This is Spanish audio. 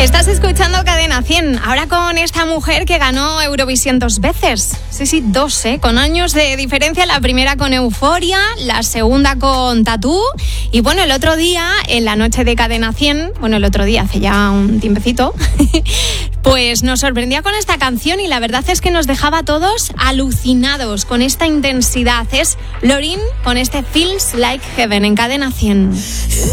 Estás escuchando Cadena 100, ahora con esta mujer que ganó Eurovisión 2 veces. Sí, 2, con años de diferencia. La primera con Euforia, la segunda con Tatú. Y bueno, el otro día, en la noche de Cadena 100, el otro día, hace ya un tiempecito, pues nos sorprendía con esta canción y la verdad es que nos dejaba a todos alucinados con esta intensidad. Es Loreen con este Feels Like Heaven en Cadena 100.